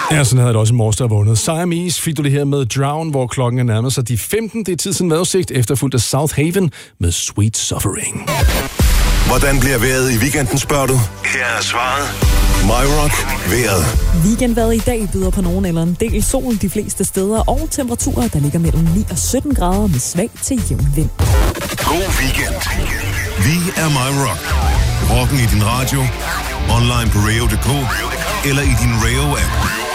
Ja, sådan havde det også i morges, der vundet. Siamese fik du det her med Drown, hvor klokken er nærmet sig de 15. Det er tid siden vejrudsigt, efterfulgt af South Haven med Sweet Suffering. Hvordan bliver vejret i weekenden, spørger du? Her er svaret. MyRock vejret. Weekendvejret i dag byder på nogen eller en del sol de fleste steder, og temperaturer, der ligger mellem 9 og 17 grader med svag til jævn vind. God weekend. Vi er MyRock. Rocken i din radio, online på radio.dk eller i din Radio-app.